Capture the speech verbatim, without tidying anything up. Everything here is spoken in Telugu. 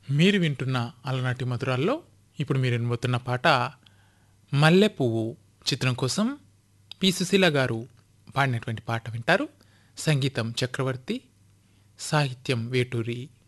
మీరు వింటున్న అలనాటి మధురాల్లో ఇప్పుడు మీరు వినబోతున్న పాట మల్లె పువ్వు చిత్రం కోసం పి సుశీల గారు పాడినటువంటి పాట వింటారు. సంగీతం చక్రవర్తి, సాహిత్యం వేటూరి.